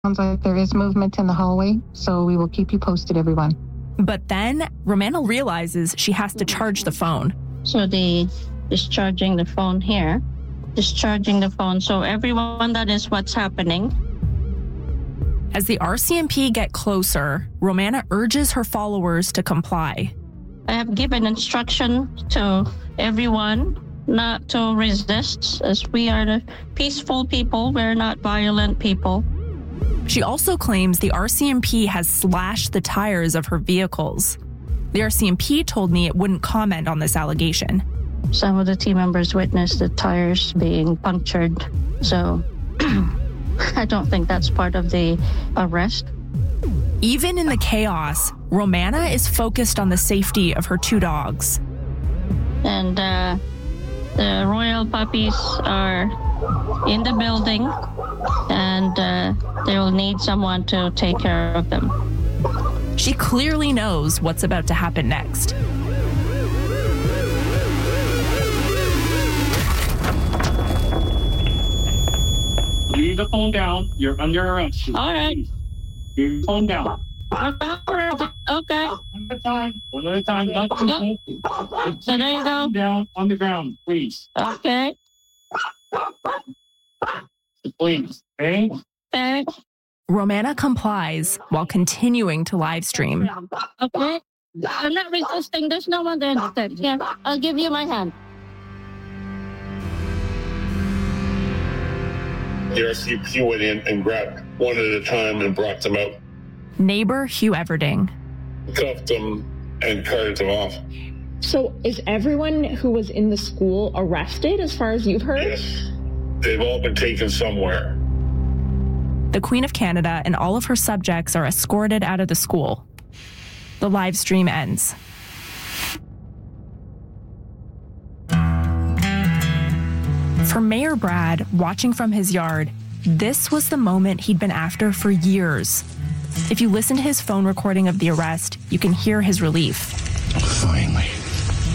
Sounds like there is movement in the hallway, so we will keep you posted, everyone. But then Romana realizes she has to charge the phone. So they discharging the phone here. Discharging the phone. So everyone, that is what's happening. As the RCMP get closer, Romana urges her followers to comply. I have given instruction to everyone not to resist, as we are the peaceful people. We're not violent people. She also claims the RCMP has slashed the tires of her vehicles. The RCMP told me it wouldn't comment on this allegation. Some of the team members witnessed the tires being punctured, so I don't think that's part of the arrest. Even in the chaos, Romana is focused on the safety of her 2 dogs. And the royal puppies are in the building, and they will need someone to take care of them. She clearly knows what's about to happen next. Leave the phone down. You're under arrest. All right. Leave the phone down. Okay. One at a time. One at a time. Not too close. So there you go. Down on the ground, please. Okay. Please. Okay? Okay. Romana complies while continuing to live stream. Okay. I'm not resisting. There's no one there. Here, I'll give you my hand. The RCMP went in and grabbed one at a time and brought them out. Neighbor Hugh Everding. Cuffed them and carted them off. So is everyone who was in the school arrested as far as you've heard? Yes. They've all been taken somewhere. The Queen of Canada and all of her subjects are escorted out of the school. The live stream ends. For Mayor Brad, watching from his yard, this was the moment he'd been after for years. If you listen to his phone recording of the arrest, you can hear his relief. Finally.